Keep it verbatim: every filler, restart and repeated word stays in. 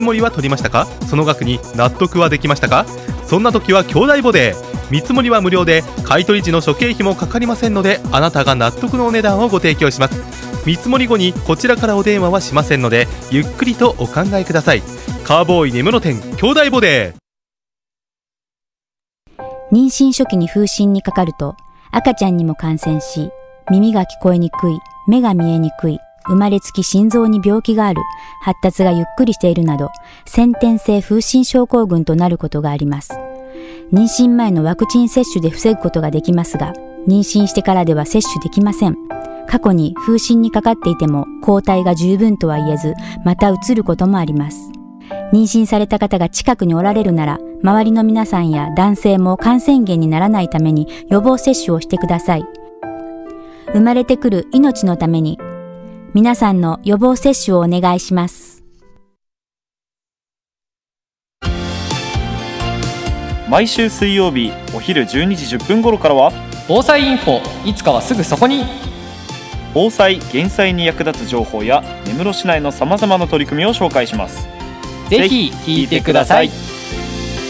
もりは取りましたか？その額に納得はできましたか？そんな時は兄弟ボデー。見積もりは無料で、買取時の諸経費もかかりませんので、あなたが納得のお値段をご提供します。見積もり後にこちらからお電話はしませんので、ゆっくりとお考えください。カーボーイ根室店兄弟ボデー。妊娠初期に風疹にかかると、赤ちゃんにも感染し、耳が聞こえにくい、目が見えにくい、生まれつき心臓に病気がある、発達がゆっくりしているなど、先天性風疹症候群となることがあります。妊娠前のワクチン接種で防ぐことができますが、妊娠してからでは接種できません。過去に風疹にかかっていても抗体が十分とは言えず、またうつることもあります。妊娠された方が近くにおられるなら、周りの皆さんや男性も感染源にならないために予防接種をしてください。生まれてくる命のために、皆さんの予防接種をお願いします。 毎週水曜日お昼じゅうにじじゅっぷん頃からは、 防災インフォ、いつかはすぐそこに。 防災・減災に役立つ情報や根室市内のさまざまな取り組みを紹介します。 ぜひ聞いてください。